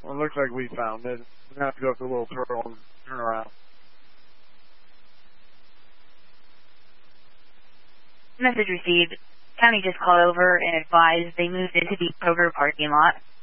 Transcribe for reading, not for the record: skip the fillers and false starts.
Well, it looks like we found it. We're going to have to go up the little turtle and turn around. Message received. County just called over and advised they moved into the Kroger parking lot.